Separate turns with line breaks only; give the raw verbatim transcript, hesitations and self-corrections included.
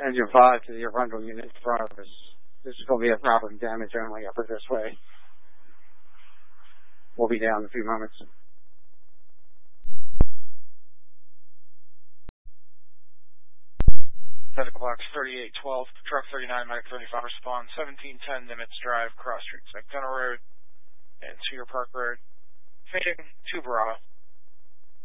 Engine five to your rental unit in front of us. This is going to be a property damage only upper this way. We'll be down in a few moments.
Medical box thirty-eight twelve, truck thirty-nine, Medic thirty-five, respond seventeen ten Nimitz Drive, Cross Street, McDonough Road, and Cedar Park Road. Fading to Bravo.